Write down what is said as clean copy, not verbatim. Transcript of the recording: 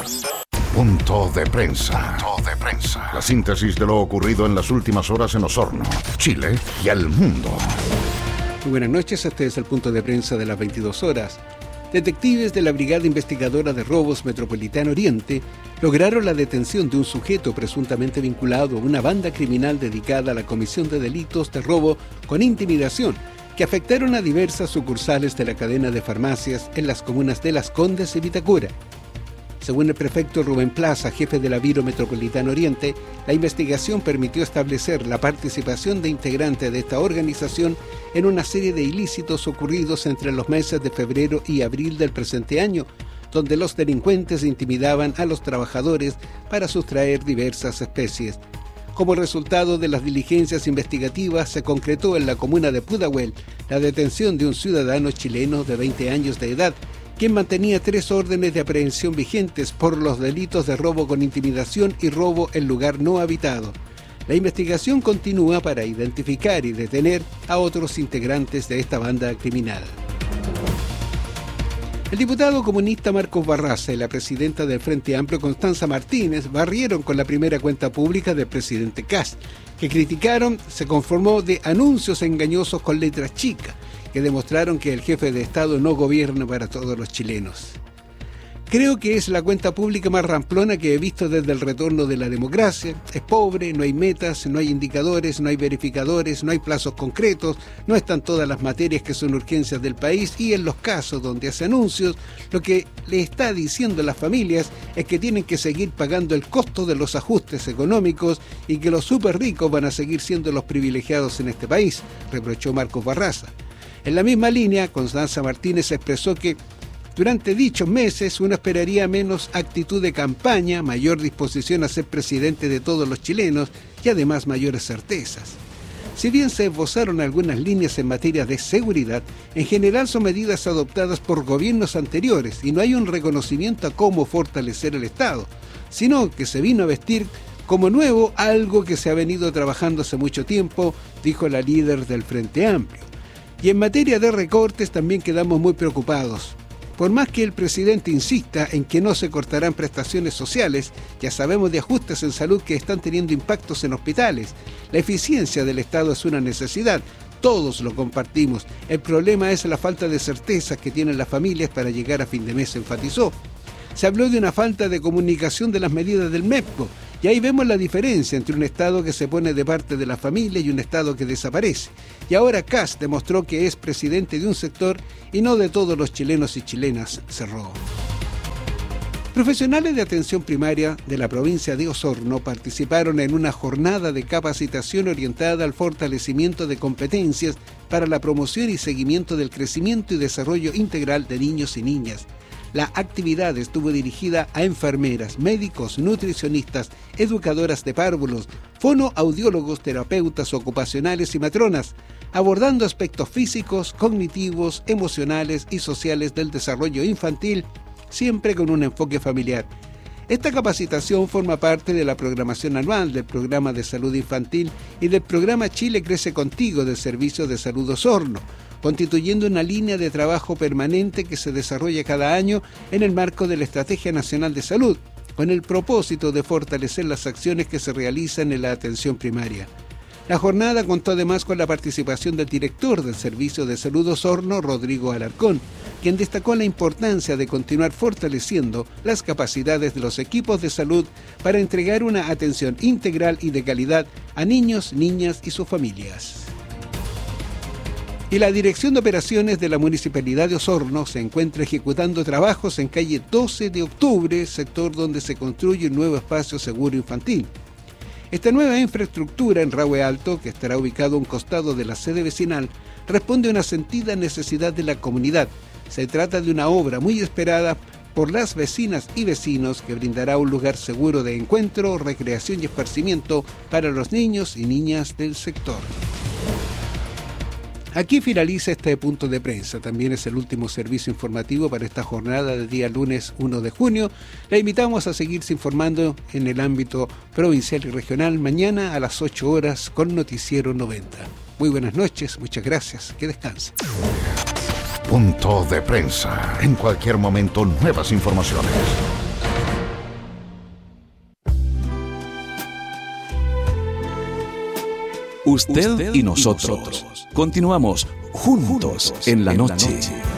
Punto de prensa. La síntesis de lo ocurrido en las últimas horas en Osorno, Chile y el mundo. Muy buenas noches, este es el punto de prensa de las 22 horas. Detectives de la Brigada Investigadora de Robos Metropolitana Oriente lograron la detención de un sujeto presuntamente vinculado a una banda criminal dedicada a la comisión de delitos de robo con intimidación que afectaron a diversas sucursales de la cadena de farmacias en las comunas de Las Condes y Vitacura. Según el prefecto Rubén Plaza, jefe de la Biro Metropolitana Oriente, la investigación permitió establecer la participación de integrantes de esta organización en una serie de ilícitos ocurridos entre los meses de febrero y abril del presente año, donde los delincuentes intimidaban a los trabajadores para sustraer diversas especies. Como resultado de las diligencias investigativas, se concretó en la comuna de Pudahuel la detención de un ciudadano chileno de 20 años de edad, quien mantenía 3 órdenes de aprehensión vigentes por los delitos de robo con intimidación y robo en lugar no habitado. La investigación continúa para identificar y detener a otros integrantes de esta banda criminal. El diputado comunista Marcos Barraza y la presidenta del Frente Amplio, Constanza Martínez, barrieron con la primera cuenta pública del presidente Kast, que criticaron se conformó de anuncios engañosos con letras chicas, que demostraron que el jefe de Estado no gobierna para todos los chilenos. Creo que es la cuenta pública más ramplona que he visto desde el retorno de la democracia. Es pobre, no hay metas, no hay indicadores, no hay verificadores, no hay plazos concretos, no están todas las materias que son urgencias del país y en los casos donde hace anuncios, lo que le está diciendo a las familias es que tienen que seguir pagando el costo de los ajustes económicos y que los súper ricos van a seguir siendo los privilegiados en este país, reprochó Marcos Barraza. En la misma línea, Constanza Martínez expresó que durante dichos meses uno esperaría menos actitud de campaña, mayor disposición a ser presidente de todos los chilenos y además mayores certezas. Si bien se esbozaron algunas líneas en materia de seguridad, en general son medidas adoptadas por gobiernos anteriores y no hay un reconocimiento a cómo fortalecer el Estado, sino que se vino a vestir como nuevo algo que se ha venido trabajando hace mucho tiempo, dijo la líder del Frente Amplio. Y en materia de recortes también quedamos muy preocupados. Por más que el presidente insista en que no se cortarán prestaciones sociales, ya sabemos de ajustes en salud que están teniendo impactos en hospitales. La eficiencia del Estado es una necesidad, todos lo compartimos. El problema es la falta de certezas que tienen las familias para llegar a fin de mes, enfatizó. Se habló de una falta de comunicación de las medidas del MEPCO, y ahí vemos la diferencia entre un Estado que se pone de parte de la familia y un Estado que desaparece. Y ahora Kast demostró que es presidente de un sector y no de todos los chilenos y chilenas, cerró. Profesionales de atención primaria de la provincia de Osorno participaron en una jornada de capacitación orientada al fortalecimiento de competencias para la promoción y seguimiento del crecimiento y desarrollo integral de niños y niñas. La actividad estuvo dirigida a enfermeras, médicos, nutricionistas, educadoras de párvulos, fonoaudiólogos, terapeutas ocupacionales y matronas, abordando aspectos físicos, cognitivos, emocionales y sociales del desarrollo infantil, siempre con un enfoque familiar. Esta capacitación forma parte de la programación anual del Programa de Salud Infantil y del Programa Chile Crece Contigo del Servicio de Salud Osorno, constituyendo una línea de trabajo permanente que se desarrolla cada año en el marco de la Estrategia Nacional de Salud, con el propósito de fortalecer las acciones que se realizan en la atención primaria. La jornada contó además con la participación del director del Servicio de Salud Osorno, Rodrigo Alarcón, quien destacó la importancia de continuar fortaleciendo las capacidades de los equipos de salud para entregar una atención integral y de calidad a niños, niñas y sus familias. Y la Dirección de Operaciones de la Municipalidad de Osorno se encuentra ejecutando trabajos en calle 12 de octubre, sector donde se construye un nuevo espacio seguro infantil. Esta nueva infraestructura en Rahue Alto, que estará ubicado a un costado de la sede vecinal, responde a una sentida necesidad de la comunidad. Se trata de una obra muy esperada por las vecinas y vecinos que brindará un lugar seguro de encuentro, recreación y esparcimiento para los niños y niñas del sector. Aquí finaliza este punto de prensa. También es el último servicio informativo para esta jornada del día lunes 1 de junio. La invitamos a seguirse informando en el ámbito provincial y regional mañana a las 8 horas con Noticiero 90. Muy buenas noches, muchas gracias, que descansen. Punto de prensa. En cualquier momento, nuevas informaciones. Usted y nosotros. Continuamos juntos en la noche.